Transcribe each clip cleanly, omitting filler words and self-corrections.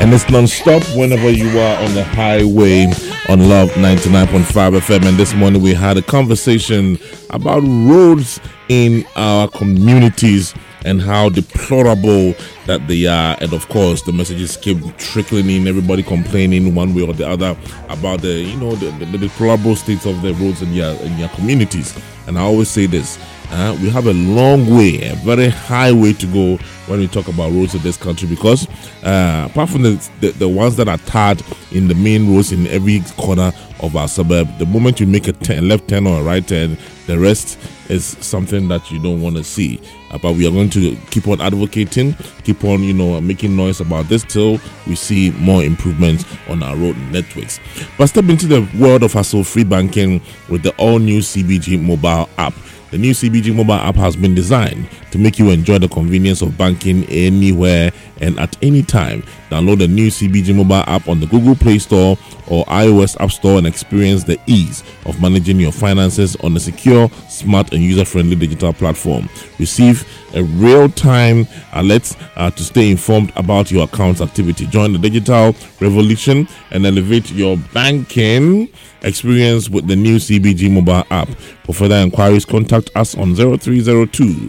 and it's non-stop whenever you are on the highway on Love 99.5 FM. And this morning we had a conversation about roads in our communities and how deplorable that they are. And of course, the messages keep trickling in, everybody complaining one way or the other about the deplorable state of the roads in your communities. And I always say this, we have a long way, a very high way to go when we talk about roads in this country, because apart from the ones that are tarred in the main roads in every corner of our suburb, the moment you make a left turn or a right turn, the rest is something that you don't want to see. But we are going to keep on advocating, keep on, making noise about this till we see more improvements on our road networks. But step into the world of hassle-free banking with the all-new CBG mobile app. The new CBG mobile app has been designed to make you enjoy the convenience of banking anywhere and at any time. Download the new CBG mobile app on the Google Play Store or iOS App Store and experience the ease of managing your finances on a secure, smart, and user-friendly digital platform. Receive a real-time alert to stay informed about your account's activity. Join the digital revolution and elevate your banking experience with the new CBG mobile app. For further inquiries, contact us on 0302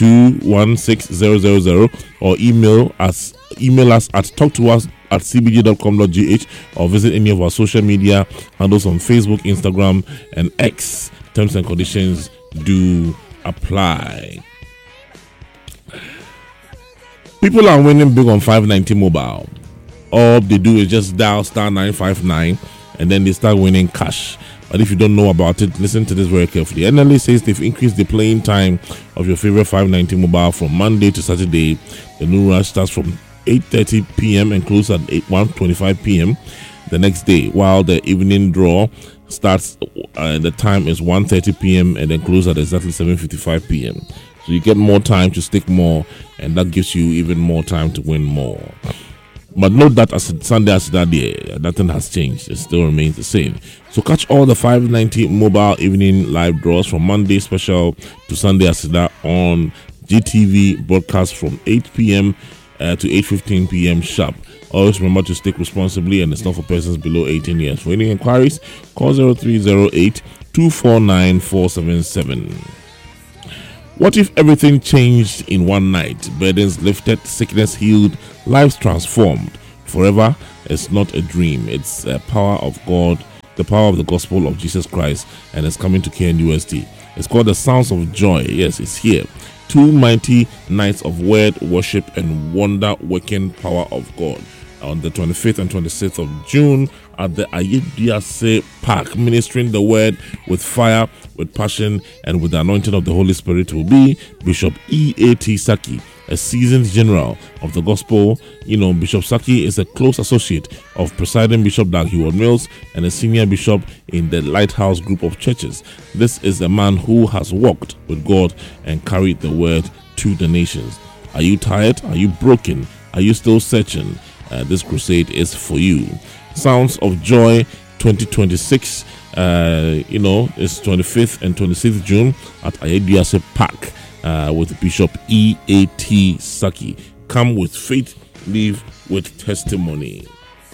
216 or email us at talktous@cbg.com.gh or visit any of our social media handles on Facebook, Instagram, and X. Terms and conditions do apply. People are winning big on 590 mobile. All they do is just dial star 959 and then they start winning cash. But if you don't know about it, listen to this very carefully. NLA says they've increased the playing time of your favorite 590 mobile from Monday to Saturday. The new rush starts from 8:30 p.m. and closes at 1:25 p.m. the next day, while the evening draw starts the time is 1:30 p.m. and then closes at exactly 7:55 p.m. So you get more time to stick more, and that gives you even more time to win more. But note that as Sunday as that day, nothing has changed. It still remains the same. So catch all the 590 mobile evening live draws from Monday special to Sunday as that on GTV broadcast from 8 p.m. To 8:15 p.m. sharp. Always remember to stick responsibly, and it's not for persons below 18 years. For any inquiries, call 0308 249 477. What if everything changed in one night? Burdens lifted, sickness healed, lives transformed. Forever is not a dream. It's a power of God, the power of the gospel of Jesus Christ, and it's coming to KNUST. It's called the Sounds of Joy. Yes, it's here. 2 mighty nights of word, worship, and wonder-working power of God on the 25th and 26th of June at the Ayediase Park. Ministering the word with fire, with passion, and with the anointing of the Holy Spirit will be Bishop E.A.T. Saki, a seasoned general of the gospel. Bishop Saki is a close associate of presiding Bishop Dag Heward-Mills and a senior bishop in the Lighthouse group of churches. This is a man who has walked with God and carried the word to the nations. Are you tired? Are you broken? Are you still searching? This crusade is for you. Sounds of Joy 2026, it's 25th and 26th June at Ayediase Park with Bishop E.A.T. Saki. Come with faith, live with testimony.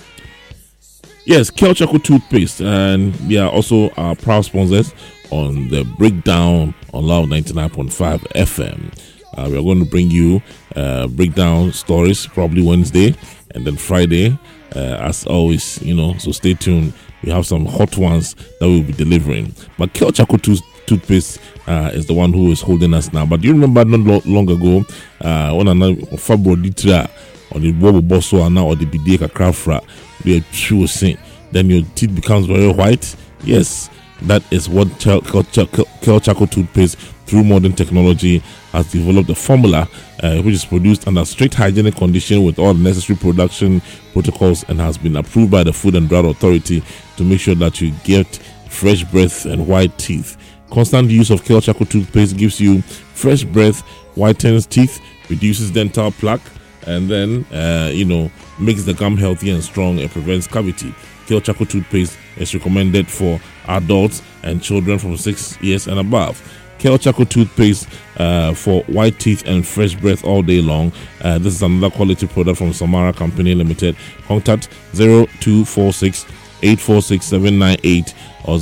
Yes, Kel Chaco Toothpaste, and they are also our proud sponsors on the Breakdown on Love 99.5 FM. We are going to bring you breakdown stories probably Wednesday and then Friday, as always, so stay tuned. We have some hot ones that we'll be delivering. But Kel Chaco Toothpaste is the one who is holding us now. But do you remember not long ago, when I Fabro Ditra or the Bobo Bosso or the Bideka Crafra, they are saying, then your teeth becomes very white. Yes, that is what Kel Chaco Toothpaste, through modern technology, has developed a formula which is produced under strict hygienic conditions with all necessary production protocols and has been approved by the Food and Drug Authority to make sure that you get fresh breath and white teeth. Constant use of Kel Chaco Toothpaste gives you fresh breath, whitens teeth, reduces dental plaque, and then, makes the gum healthy and strong and prevents cavity. Kel Chaco Toothpaste is recommended for adults and children from 6 years and above. Kel Chaco toothpaste for white teeth and fresh breath all day long. This is another quality product from Samara Company Limited. Contact 0246 846 798 or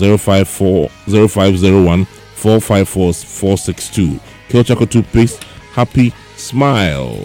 0501 454 462. Kel Chaco toothpaste, happy smile.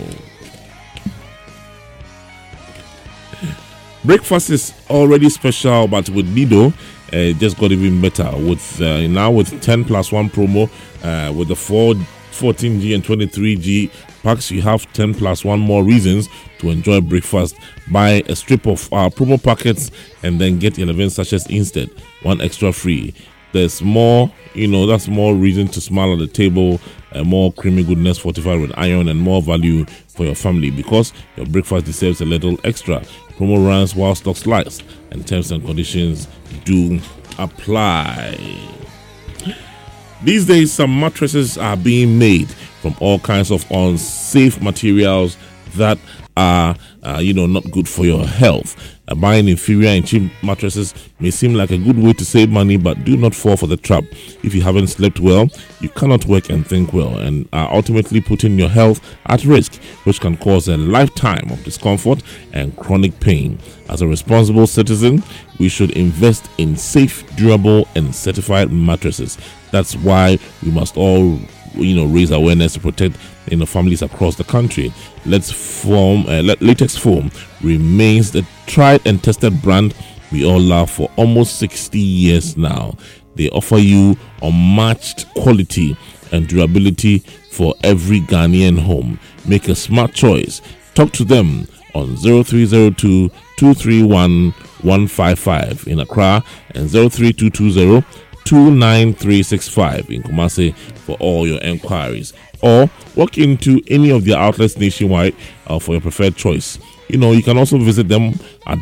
Breakfast is already special, but with Nido, it just got even better. With now with 10 plus 1 promo, with the 14G and 23G packs, you have 10 plus 1 more reasons to enjoy breakfast. Buy a strip of our promo packets and then get 11 sachets instead. 1 extra free. There's more, that's more reason to smile at the table, more creamy goodness fortified with iron, and more value for your family, because your breakfast deserves a little extra. Promo runs while stocks last, and terms and conditions do apply. These days, some mattresses are being made from all kinds of unsafe materials that are, not good for your health. Buying inferior and cheap mattresses may seem like a good way to save money, but do not fall for the trap. If you haven't slept well, you cannot work and think well, and are ultimately putting your health at risk, which can cause a lifetime of discomfort and chronic pain. As a responsible citizen, we should invest in safe, durable, and certified mattresses. That's why we must all raise awareness to protect families across the country. Latex Foam remains the tried and tested brand we all love for almost 60 years now. They offer you unmatched quality and durability for every Ghanaian home. Make a smart choice. Talk to them on 0302 231 155 in Accra and 03220 29365 in Kumasi for all your enquiries, or walk into any of their outlets nationwide for your preferred choice. You can also visit them at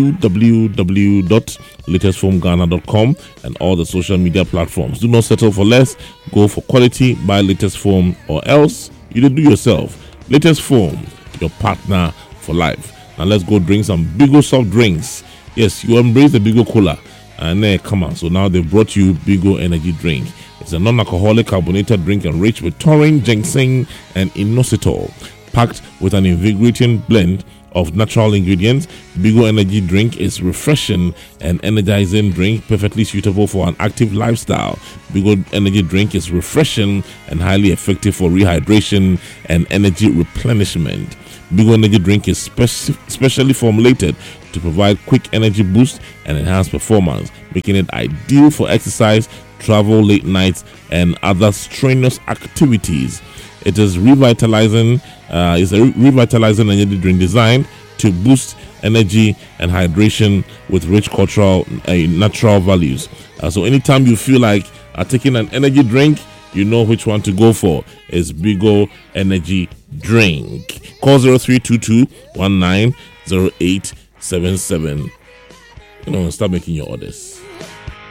www.latestfoamghana.com and all the social media platforms. Do not settle for less. Go for quality. Buy Latest Foam, or else you do yourself. Latest Foam, your partner for life. Now let's go drink some Bigo soft drinks. Yes, you embrace the Bigo Cola. And come on, so now they've brought you Bigo Energy Drink. It's a non-alcoholic carbonated drink enriched with taurine, ginseng, and inositol. Packed with an invigorating blend of natural ingredients, Bigo Energy Drink is refreshing and energizing drink, perfectly suitable for an active lifestyle. Bigo Energy Drink is refreshing and highly effective for rehydration and energy replenishment. Bigo Energy Drink is specially formulated to provide quick energy boost and enhance performance, making it ideal for exercise, travel, late nights, and other strenuous activities. It is revitalizing. It's a revitalizing energy drink designed to boost energy and hydration with rich cultural natural values. So anytime you feel like taking an energy drink, you know which one to go for. It's Bigo Energy Drink. Call 0322 190877. Start making your orders.